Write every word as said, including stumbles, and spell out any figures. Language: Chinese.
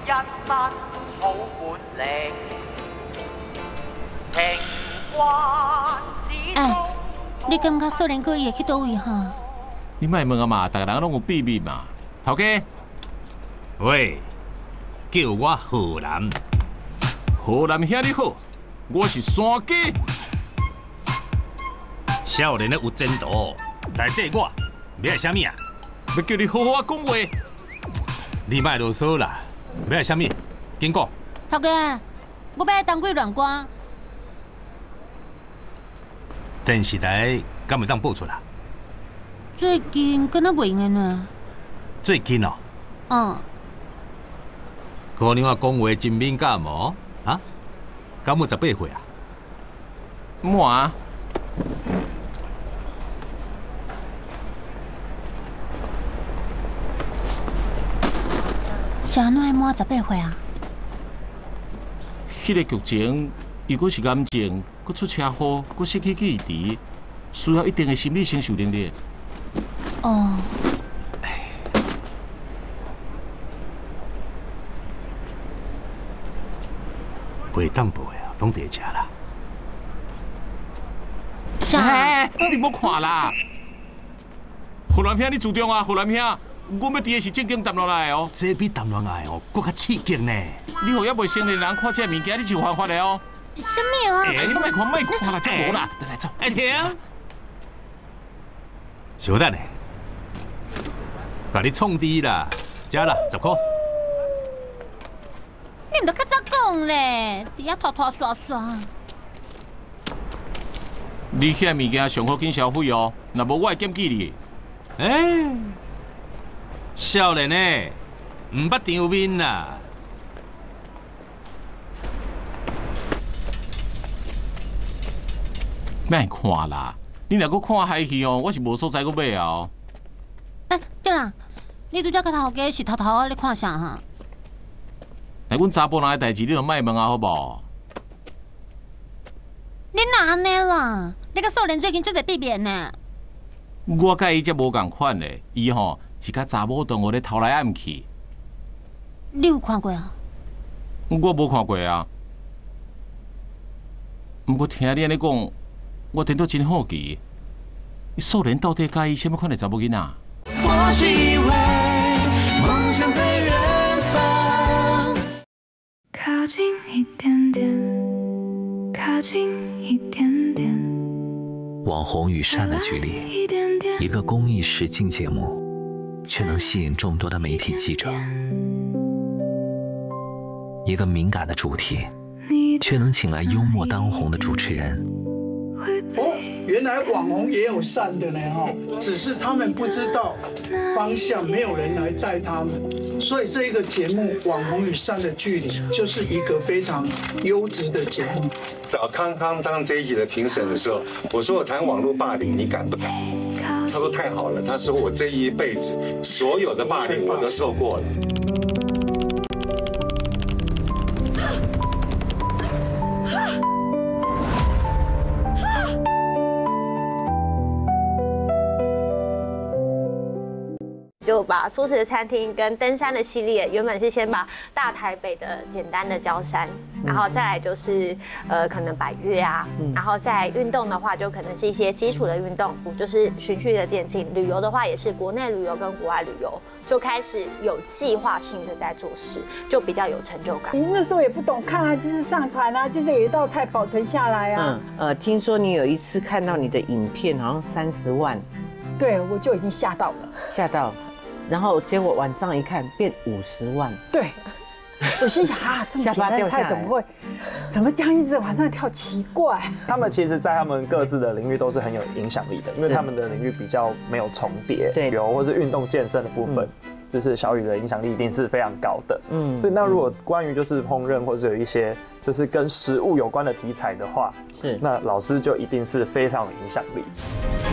一身好本領，情關始終。 你感覺少年哥會去倒位哈？ 你莫問啊嘛，大家人攏有秘密嘛。頭家， 喂，叫我河南。 河南兄你好，我是山雞。 少年的有前途，内底我要来啥物啊？ 要叫你好好讲話。 你莫啰嗦啦，要来啥物？紧讲。 頭家，我要來當鬼亂歌。 電視台敢會當播出啦？ 最近敢若袂用呢。 最近哦。 嗯。 姑娘啊，講話真敏感哦，啊？敢有十八歲啊？ 冇啊。 是安怎會滿十八歲啊？ 迄個劇情，如果是癌症，佮出車禍，佮失去記憶，需要一定的心理承受能力。 哦。 袂當播的啊，攏得食啦。 啥？ 哎，你莫看啦！河南兄，你注重啊，河南兄。我要伫的是正经谈落来哦， 这比谈恋爱哦更较刺激呢。 你互还未成年人看这物件，你就犯法的哦。 什么啊？ 哎，你莫看，莫看啦，这无啦，来来走。 哎停！小等下，甲你创治啦，加啦十块。 你唔得较早讲咧，伫遐拖拖刷刷。 你遐物件上好紧消费哦，若无我会检举你。 哎。少年呢，唔捌场面啦。 莫看啦，你若搁看海戏哦，我是无所在搁买哦。 哎，对啦，你拄则甲头家是偷偷啊咧看啥哈？ 来，阮查甫人的代志，你就莫问啊，好无？ 你哪安尼啦？你甲少年最近做侪避免呢？ 我甲伊则无共款嘞，伊吼。是甲查某同学咧偷来暗去。 你有看过啊？ 我无看过啊。毋过听你安尼讲，我真都真好奇，少年到底介意什么款的查某囡仔？ 或许以为梦想在远方，靠近一点点，靠近一点点。 网红与善的距离，一个公益实境节目。却能吸引众多的媒体记者，一个敏感的主题，却能请来幽默当红的主持人。 哦，原来网红也有善的呢哦，只是他们不知道方向，没有人来带他们，所以这一个节目《网红与善的距离》就是一个非常优质的节目。 找康康当这一集的评审的时候，我说我谈网络霸凌，你敢不敢？他说太好了，他说我这一辈子所有的霸凌我都受过了。 就把素食的餐厅跟登山的系列，原本是先把大台北的简单的郊山，然后再来就是呃可能百岳啊，然后再来运动的话，就可能是一些基础的运动，就是循序的渐进。旅游的话，也是国内旅游跟国外旅游，就开始有计划性的在做事，就比较有成就感。 你那时候也不懂看啊，就是上传啊，就是有一道菜保存下来啊。 嗯呃，听说你有一次看到你的影片，好像三十万， 对，我就已经吓到了， 吓到。然后结果晚上一看变五十万， 对，我心想啊，这么简单的菜怎么会，怎么这样一直往上跳？奇怪。 他们其实，在他们各自的领域都是很有影响力的，因为他们的领域比较没有重叠，对，有或是运动健身的部分，嗯、就是小雨的影响力一定是非常高的。嗯，所以那如果关于就是烹饪或是有一些就是跟食物有关的题材的话，是那老师就一定是非常有影响力。